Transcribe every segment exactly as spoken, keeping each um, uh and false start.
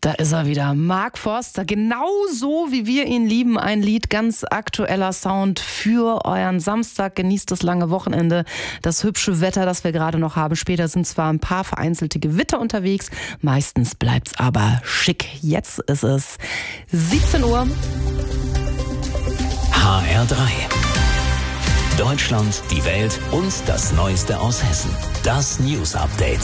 Da ist er wieder, Mark Forster, genauso wie wir ihn lieben, ein Lied, ganz aktueller Sound für euren Samstag. Genießt das lange Wochenende, das hübsche Wetter, das wir gerade noch haben. Später sind zwar ein paar vereinzelte Gewitter unterwegs, meistens bleibt's aber schick. Jetzt ist es siebzehn Uhr. H R drei. Deutschland, die Welt und das Neueste aus Hessen. Das News Update.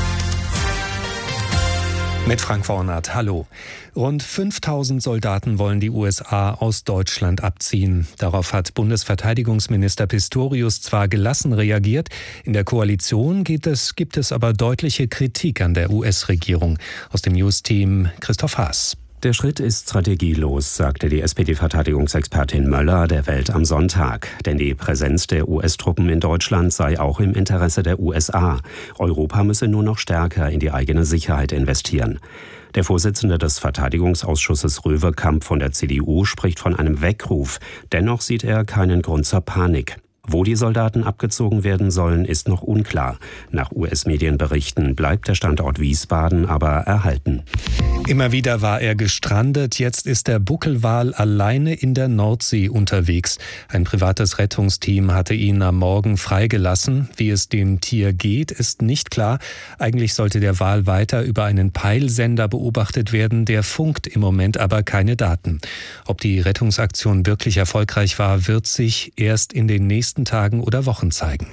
Mit Frank Wornert, hallo. Rund fünftausend Soldaten wollen die U S A aus Deutschland abziehen. Darauf hat Bundesverteidigungsminister Pistorius zwar gelassen reagiert, in der Koalition gibt es, gibt es aber deutliche Kritik an der U S-Regierung. Aus dem News-Team Christoph Haas. Der Schritt ist strategielos, sagte die S P D-Verteidigungsexpertin Möller der Welt am Sonntag. Denn die Präsenz der U S-Truppen in Deutschland sei auch im Interesse der U S A. Europa müsse nur noch stärker in die eigene Sicherheit investieren. Der Vorsitzende des Verteidigungsausschusses Röwekamp von der C D U spricht von einem Weckruf. Dennoch sieht er keinen Grund zur Panik. Wo die Soldaten abgezogen werden sollen, ist noch unklar. Nach U S-Medienberichten bleibt der Standort Wiesbaden aber erhalten. Immer wieder war er gestrandet, jetzt ist der Buckelwal alleine in der Nordsee unterwegs. Ein privates Rettungsteam hatte ihn am Morgen freigelassen. Wie es dem Tier geht, ist nicht klar. Eigentlich sollte der Wal weiter über einen Peilsender beobachtet werden, der funkt im Moment aber keine Daten. Ob die Rettungsaktion wirklich erfolgreich war, wird sich erst in den nächsten Tagen oder Wochen zeigen.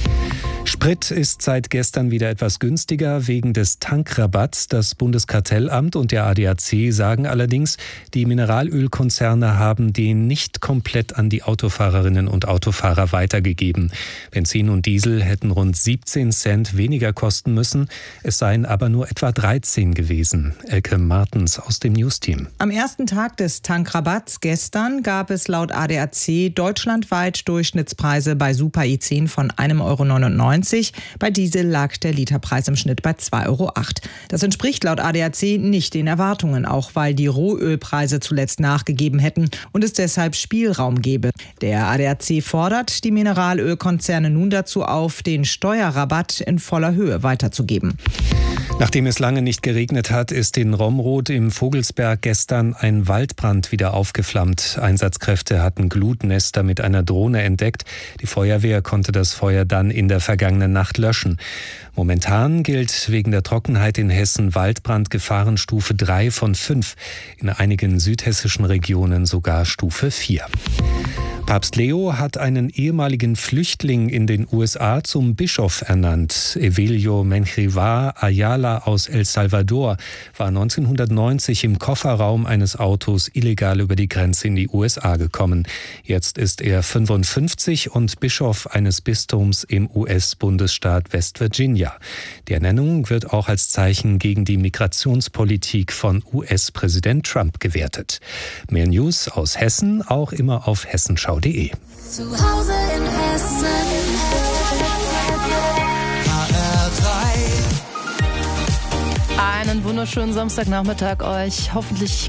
Sprit ist seit gestern wieder etwas günstiger wegen des Tankrabatts. Das Bundeskartellamt und der A D A C sagen allerdings, die Mineralölkonzerne haben den nicht komplett an die Autofahrerinnen und Autofahrer weitergegeben. Benzin und Diesel hätten rund siebzehn Cent weniger kosten müssen. Es seien aber nur etwa dreizehn gewesen. Elke Martens aus dem Newsteam. Am ersten Tag des Tankrabatts gestern gab es laut A D A C deutschlandweit Durchschnittspreise bei Super I zehn von ein Euro neunundneunzig. Bei Diesel lag der Literpreis im Schnitt bei zwei Euro acht. Das entspricht laut A D A C nicht den Erwartungen, auch weil die Rohölpreise zuletzt nachgegeben hätten und es deshalb Spielraum gäbe. Der A D A C fordert die Mineralölkonzerne nun dazu auf, den Steuerrabatt in voller Höhe weiterzugeben. Nachdem es lange nicht geregnet hat, ist in Romroth im Vogelsberg gestern ein Waldbrand wieder aufgeflammt. Einsatzkräfte hatten Glutnester mit einer Drohne entdeckt. Die Feuerwehr konnte das Feuer dann in der vergangenen Nacht löschen. Momentan gilt wegen der Trockenheit in Hessen Waldbrandgefahrenstufe drei von fünf. In einigen südhessischen Regionen sogar Stufe vier. Papst Leo hat einen ehemaligen Flüchtling in den U S A zum Bischof ernannt. Evelio Menjivar Ayala aus El Salvador war neunzehnhundertneunzig im Kofferraum eines Autos illegal über die Grenze in die U S A gekommen. Jetzt ist er fünfundfünfzig und Bischof eines Bistums im U S-Bundesstaat West Virginia. Die Ernennung wird auch als Zeichen gegen die Migrationspolitik von U S-Präsident Trump gewertet. Mehr News aus Hessen, auch immer auf hessenschau punkt de. Zu Hause in Hessen. H R drei. Einen wunderschönen Samstagnachmittag euch. Hoffentlich